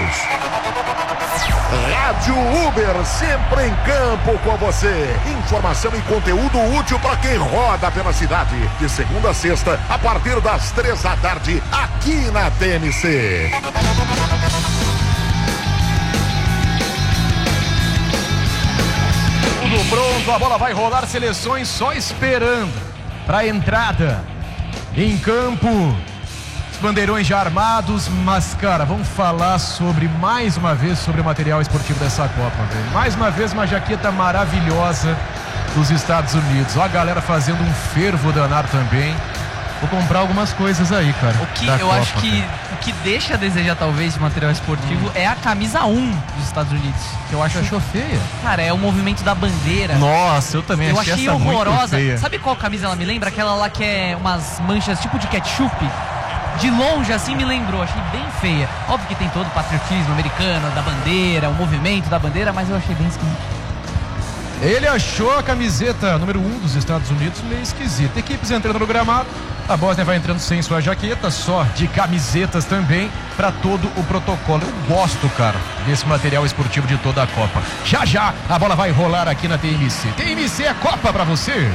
Rádio Uber, sempre em campo com você. Informação e conteúdo útil para quem roda pela cidade. De segunda a sexta, a partir das 3 da tarde, aqui na TMC. Tudo pronto, a bola vai rolar, seleções só esperando para a entrada em campo. Bandeirões já armados, mas cara, vamos falar mais uma vez sobre o material esportivo dessa Copa, velho. Mais uma vez uma jaqueta maravilhosa dos Estados Unidos. Ó, a galera fazendo um fervo danado também. Vou comprar algumas coisas aí, cara. O que eu acho que o que deixa a desejar talvez de material esportivo é a camisa 1 dos Estados Unidos. Que eu achou feia. Cara, é o movimento da bandeira. Nossa, eu também achei essa horrorosa. muito feia. Sabe qual camisa ela me lembra? Aquela lá que é umas manchas tipo de ketchup. De longe, assim, me lembrou. Achei bem feia. Óbvio que tem todo o patriotismo americano, da bandeira, o movimento da bandeira, mas eu achei bem esquisito. Ele achou a camiseta número 1 dos Estados Unidos meio esquisita. Equipes entrando no gramado. A Bósnia vai entrando sem sua jaqueta, só de camisetas também, para todo o protocolo. Eu gosto, cara, desse material esportivo de toda a Copa. Já já a bola vai rolar aqui na TMC. TMC é Copa para você.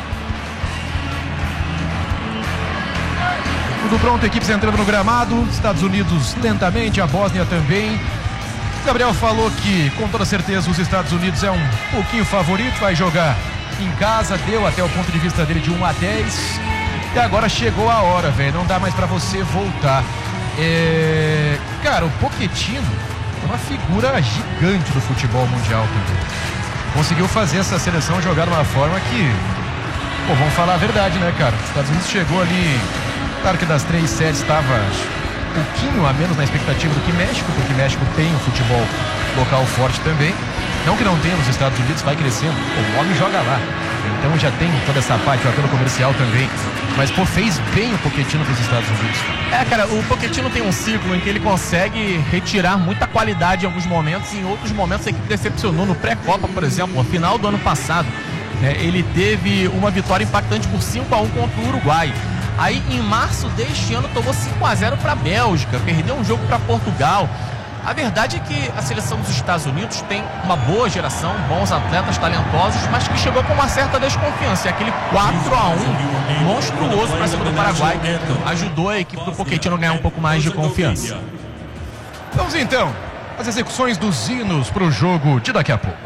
Tudo pronto, equipes entrando no gramado, Estados Unidos lentamente, a Bósnia também. Gabriel falou que, com toda certeza, os Estados Unidos é um pouquinho favorito, vai jogar em casa, deu até o ponto de vista dele de 1 a 10. E agora chegou a hora, velho, não dá mais pra você voltar. Cara, o Pochettino é uma figura gigante do futebol mundial também. Conseguiu fazer essa seleção jogar de uma forma que, pô, vamos falar a verdade, né, cara? Os Estados Unidos chegou ali. Claro que das 3 séries estava um pouquinho a menos na expectativa do que México, porque México tem um futebol local forte também. Não que não tenha nos Estados Unidos, vai crescendo. O homem joga lá. Então já tem toda essa parte, o apelo comercial também. Mas, pô, fez bem o Pochettino para os Estados Unidos. Cara, o Pochettino tem um ciclo em que ele consegue retirar muita qualidade em alguns momentos e em outros momentos a equipe decepcionou. No pré-copa, por exemplo, no final do ano passado, ele teve uma vitória impactante por 5 a 1 contra o Uruguai. Aí em março deste ano tomou 5 a 0 para a Bélgica, perdeu um jogo para Portugal. A verdade é que a seleção dos Estados Unidos tem uma boa geração, bons atletas talentosos, mas que chegou com uma certa desconfiança. E aquele 4 a 1 monstruoso para cima do Paraguai ajudou a equipe do Pochettino a ganhar um pouco mais de confiança. Vamos então às execuções dos hinos para o jogo de daqui a pouco.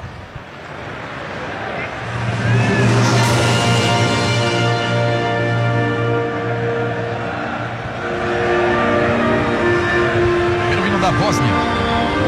Primeiro hino da Bósnia.